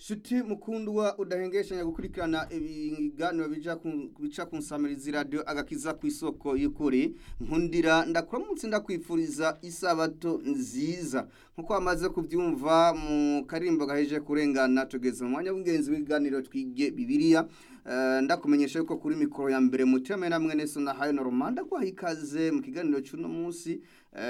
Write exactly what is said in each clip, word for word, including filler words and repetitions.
Shuti mukundwa udahengeshanya gukurikirana ibiganiro bija ku bica ku nsamirizi radio agakiza ku isoko y'ukuri nkundira ndakuramutse ndakwifuriza isabato nziza nkuko amaze kuvyumva mu karimbo gaheje kurengana tugeze mu mwanya w'ingenzi w'iganiro twige bibiliya. Uh, ndakumenyesha yuko kuri mikoro ya mbere muteme na mwene so na hayo normanda kwa hikaze mu kiganiro cy'uno munsi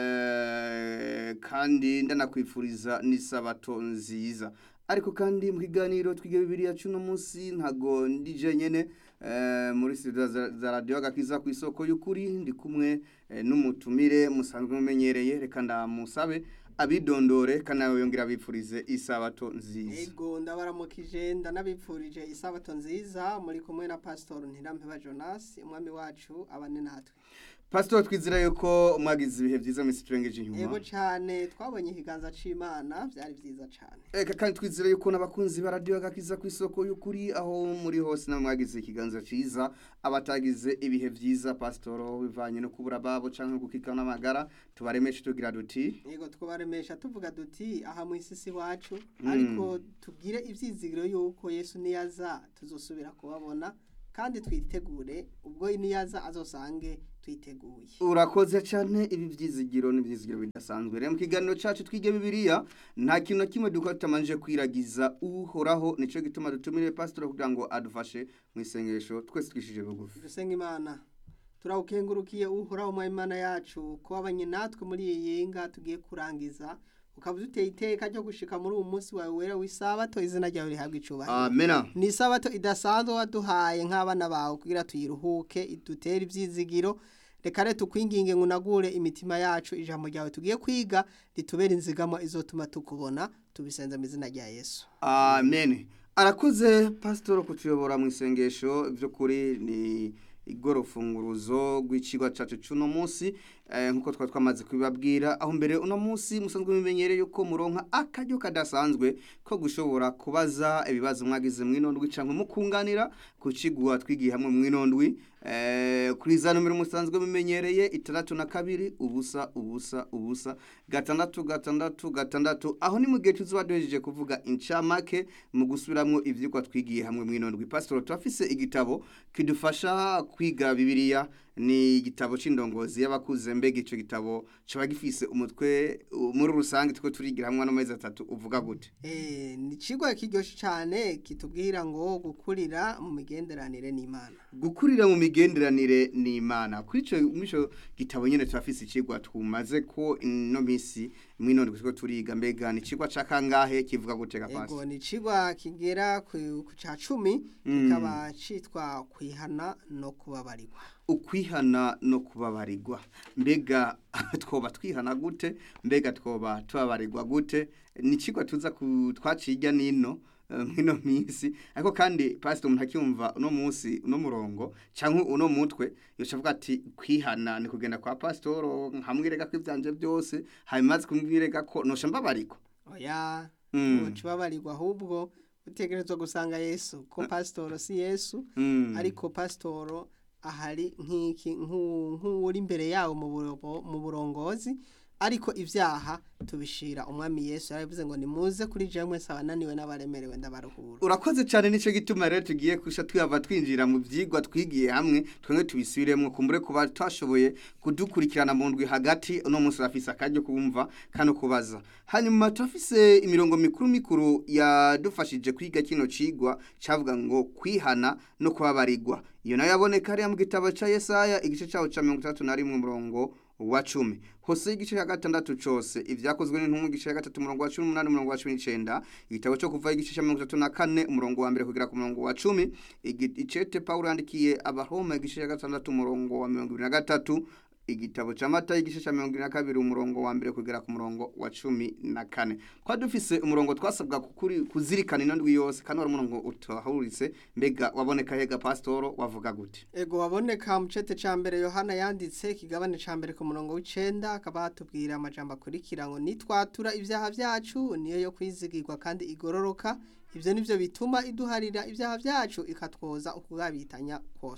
uh, kandi ndanakwifuriza n'isabato nziza. Ariko kandi mu kiganiro twige bibiliya cy'uno munsi ntago ndije nyene uh, muri studio za, za radio agakiza ku isoko y'ukuri ndi kumwe uh, n'umutumire musanzwe mumenyereye reka ndamusabe abidondore kanawe yongera bipfurize isabato nziza. Ego ndabaramukije ndanabipfurije isabato nziza muri kumwe na Pastor Ntirampeba Jonas umwami wacu abane natwe. Pastor twizira yuko mwagize ibihe byiza mu sitrengeje inyuma. Ego cyane twabonye ikiganza c'Imana byari byiza cyane. Eka kandi twizira yuko nabakunzi ba radio agakiza ku isoko y'ukuri aho muri hose na mwagize ikiganza ciza abatagize ibihe byiza Pastor bivanye no kubura babo canke gukikana amagara tubaremeshe tugira duti. Ego twabaremesha tuvuga duti aha mu isisi wacu mm. ariko tugire ivyizigiro yuko Yesu niyaza tuzosubira kubabona kandi twitegure ubwo niyaza azosange twiteguye. Urakoze cyane ibi byizigiro n'ibyizigiro bidasanzwe. Rero mu kiganiro cyacu twige bibiliya nta kintu kimwe dukora tutamanje kwiragiza uhoraho nico gituma dutumire pastor kugira ngo adufashe mu isengesho twese twishije bugufi. Dusenga Imana. Turawukengurukiye uhoraho mu Imana yacu ko abanye natwe muri iyi yinga tugiye kurangiza ukavuze uteye iteka ryo gushika muri uwo munsi wawe wera w'isabato izina ryawe rihabwa icubahiro. Amen. Ni isabato idasanzwe waduhaye nk'abana bawe kugira tuyiruhuke idutere ivyizigiro. Reka rero tukwinginge ngunagure imitima yacu ijambo ryawe tugiye kwiga ritubera inzigamo izotuma tukubona tubisenza mu izina rya Yesu. Amen. Arakoze pastor kutuyobora mu isengesho byo kuri ni igorofunguruzo gw'icigwa cacu cuno munsi eh, nkuko twa twamaze kubibabwira aho mbere uno munsi musanzwe bimenyereye yuko muronka akaryo kadasanzwe ko gushobora kubaza ibibazo mwagize mwinondwi canke mukunganira ku cigwa twigiye hamwe mwinondwi eh, kuri za numero musanzwe bimenyereye itandatu na kabiri ubusa ubusa ubusa gatandatu gatandatu gatandatu aho ni mu gihe tuzobadejeje kuvuga incamake mu gusubiramwo ivyigwa twigiye hamwe mwinondwi. Pastor turafise igitabo kidufasha kwiga bibiliya ni igitabo c'indongozi y'abakuze mbega ico gitabo caba gifise umutwe muri rusange tiko turigira hamwe no mezi atatu uvuga gute? Eh ni cigwa kiryoshe cyane kitubwira ngo gukurira mu migenderanire n'Imana. Gukurira mu migenderanire n'Imana. Kuri ico misho gitabo nyene turafise icigwa tumaze ko no misi mwinone tiko turiga mbega ni cigwa cakangahe kivuga gute ga pasi? Ego ni cigwa kigera ku ca cumi kikaba citwa kwihana no kubabarirwa. Ukwihana no kubabarirwa mbega twoba twihana gute mbega twoba tubabarirwa gute ni cigwa tuza twacirya nino mwino misi ariko kandi pastor umuntu akyumva uno munsi uno murongo canke uno mutwe yoshavuga ati kwihana ni kugenda kwa pastor nkamwirega ko ivyanje byose hanyuma kumwirega ko nosha mbabariko oya mm. Ucibabarirwa ahubwo utegerezwa gusanga Yesu ko pastor si Yesu mm. Ariko pastor ahari nk'iki nk'uri imbere yawo mu burongozi ariko ivyaha tubishira umwami Yesu yaravuze ngo nimuze kuri je mwese abananiwe n'abaremerewe ndabaruhura. Urakoze cyane nico gituma rero tugiye kusha twava twinjira mu vyigwa twigiye hamwe twenge tubisubiremo kumbure kuba twashoboye kudukurikirana mu ndwi hagati uno munsi rafisa akaryo kumva kano kubaza. Hanyuma turafise imirongo mikuru mikuru yadufashije kwiga kino cigwa cavuga ngo kwihana no kubabarirwa. Iyo nayo yaboneka ari mu gitabo ca Yesaya igice cawo ca mirongo itandatu na rimwe umurongo wa cumi. Hose igice cya gatandatu cyose ivyakozwe n'intumwa igice cya gatatu umurongo wa cumi n'umunani umurongo wa cumi n'icenda igitabo cyo kuva igice cya mirongo itatu na kane umurongo wa mbere kugera ku murongo wa cumi icete Paulo yandikiye abaroma igice cya gatandatu umurongo wa mirongo ibiri na gatatu igitabo cha Matayo igice cya mirongo ine na kabiri umurongo wa mbere kugera ku murongo wa cumi na kane. Kwa dufise umurongo twasabwa kukuri kuzirikana inondwi yose kandi wari umurongo utahuritse mbega waboneka hega pastor wavuga gute? Ego waboneka mu cete ca mbere Yohana yanditse kigabane ca mbere ku murongo w'icenda akaba atubwira amajambo akurikira ngo nitwatura ivyaha vyacu niyo yo kwizigirwa kandi igororoka ivyo nivyo bituma iduharira ivyaha vyacu ikatwoza ukugabitanya kose.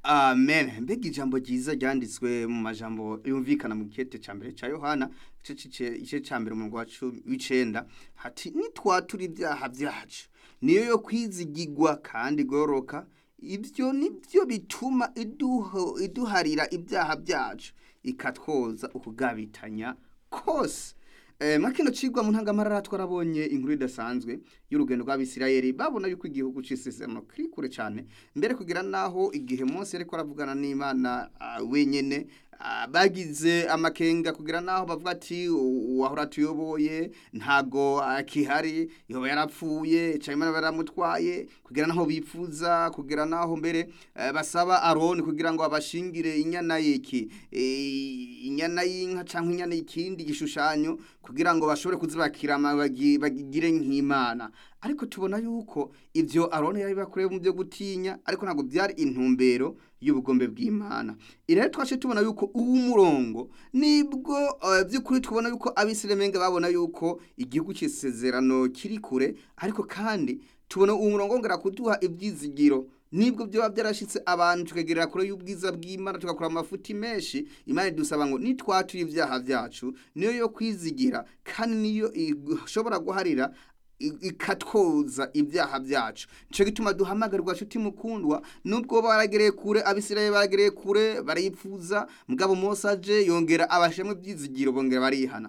Amen. Mbega ijambo ryiza ryanditswe mu majambo yumvikana mu gikete ca mbere ca Yohana igice ca mbere mu rwacu w'icenda hati nitwatura ibyaha byacu niyo yo kwizigirwa kandi goroka ibyo nibyo bituma iduho iduharira ibyaha byacu ikatwoza ukugabitanya kose. Eh, makino cigwa mu ntangamarara twarabonye inkuru idasanzwe y'urugendo rw'Abisirayeli babona yuko igihugu c'isezerano kiri kure cyane mbere kugira naho igihe Mose ariko aravugana n'Imana uh, wenyene uh, bagize amakenga kugira naho bavuga ati wahora tuyoboye ntago akihari uh, yoba yarapfuye cyangwa baramutwaye kugira naho bipfuza kugira naho mbere uh, basaba Aroni kugira ngo abashingire inyana yiki e, inyana y'inka cyangwa inyana y'ikindi gishushanyo kugira ngo bashobore kuzibakira bagire nk'Imana. Ariko tubona yuko ivyo Aroni yari bakoreye mu byo gutinya ariko ntago byari intumbero y'ubugombe bw'Imana. Irero twashe tubona yuko uwu murongo nibwo uh, by'ukuri tubona yuko Abisirayeli babona yuko igihugu c'isezerano kiri kure ariko kandi tubona uwu murongo ngera kuduha ibyizigiro nibwo byo byarashitse abantu tukagerera kure y'ubwiza bw'Imana tugakora amafuti menshi. Imana dusaba ngo nitwatuye ibyaha byacu niyo yo kwizigira kandi niyo ishobora guharira ikatwoza ibyaha byacu. Nico gituma duhamagarwa shuti mukundwa nubwo baragereye kure Abisirayeli baragereye kure barayipfuza mugabo Mose aje yongera abashemwe byizigiro bongera barihana.